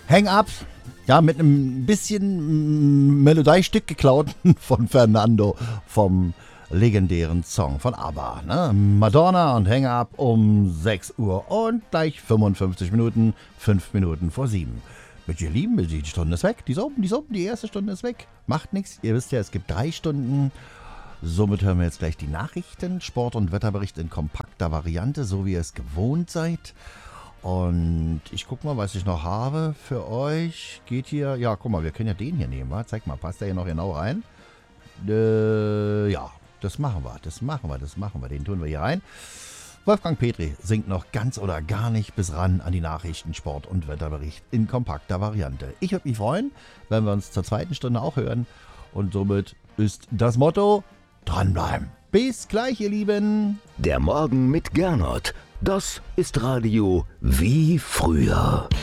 Hang Up, ja, mit einem bisschen Melodiestück geklaut von Fernando vom legendären Song von ABBA. Ne? Madonna und Hang Up um 6 Uhr und gleich 55 Minuten, 5 Minuten vor 7. Mit ihr Lieben, die Stunde ist weg. Die ist oben, die erste Stunde ist weg. Macht nichts, ihr wisst ja, es gibt 3 Stunden. Somit hören wir jetzt gleich die Nachrichten, Sport- und Wetterbericht in kompakter Variante, so wie ihr es gewohnt seid. Und ich guck mal, was ich noch habe für euch. Geht hier, ja, guck mal, wir können ja den hier nehmen, wa? Zeig mal, passt der hier noch genau rein? Ja, das machen wir, den tun wir hier rein. Wolfgang Petri singt noch ganz oder gar nicht bis ran an die Nachrichten, Sport- und Wetterbericht in kompakter Variante. Ich würde mich freuen, wenn wir uns zur zweiten Stunde auch hören. Und somit ist das Motto, dranbleiben. Bis gleich, ihr Lieben. Der Morgen mit Gernot. Das ist Radio wie früher.